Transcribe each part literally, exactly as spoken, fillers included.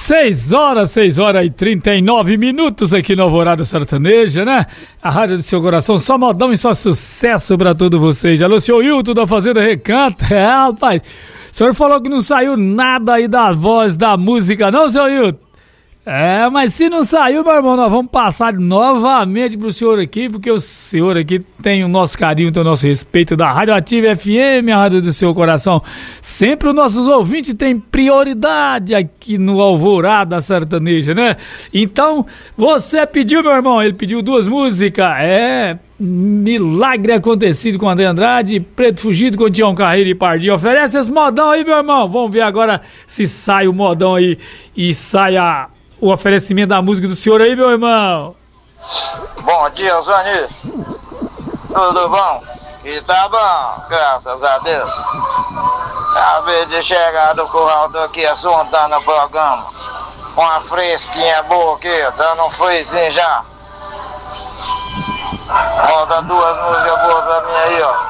Seis horas, seis horas e trinta e nove minutos aqui no Alvorada Sertaneja, né? A rádio do seu coração, só modão e só sucesso pra todos vocês. Alô, senhor Hilton da Fazenda Recanto. É, rapaz, o senhor falou que não saiu nada aí da voz da música, não, senhor Hilton? É, mas se não saiu, meu irmão, nós vamos passar novamente pro senhor aqui, porque o senhor aqui tem o nosso carinho, tem o nosso respeito da Rádio Ativa F M, a rádio do seu coração. Sempre os nossos ouvintes têm prioridade aqui no Alvorada Sertaneja, né? Então, você pediu, meu irmão, ele pediu duas músicas, é... Milagre Acontecido com André Andrade, Preto Fugido com Tião Carreiro e Pardinho. Oferece esse modão aí, meu irmão. Vamos ver agora se sai o modão aí e sai a, o oferecimento da música do senhor aí, meu irmão. Bom dia, Zoni. Tudo bom? E tá bom, graças a Deus. Acabei de chegar do curral, tô aqui assuntando o programa. Uma fresquinha boa aqui, dando um freezinho já. Roda duas músicas boas pra mim aí, ó.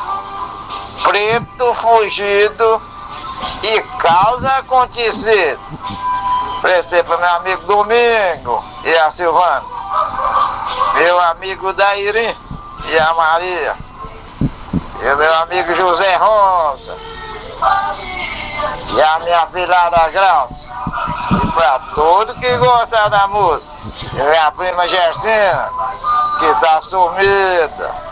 Preto Fugido e Causa Acontecido. Prestei pro meu amigo Domingo e a Silvana. Meu amigo Dairi e a Maria. E o meu amigo José Rosa. E a minha filhada Graça. E pra todo que gosta da música. E minha prima Gersina, que tá sumida.